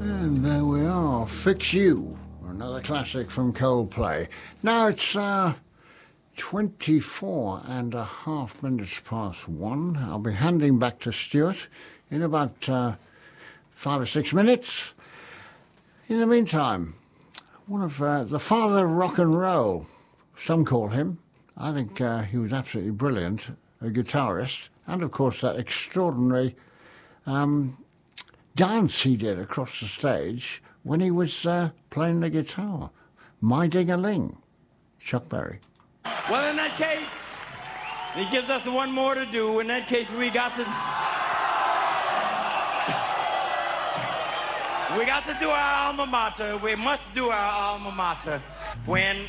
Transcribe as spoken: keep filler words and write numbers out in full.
And there we are, Fix You, another classic from Coldplay. Now it's uh, twenty-four and a half minutes past one. I'll be handing back to Stuart in about uh, five or six minutes. In the meantime, one of uh, the father of rock and roll, some call him. I think uh, he was absolutely brilliant, a guitarist, and of course that extraordinary um, dance he did across the stage when he was uh, playing the guitar. My Ding-a-Ling, Chuck Berry. Well, in that case, he gives us one more to do. In that case, we got to... we got to do our alma mater. We must do our alma mater when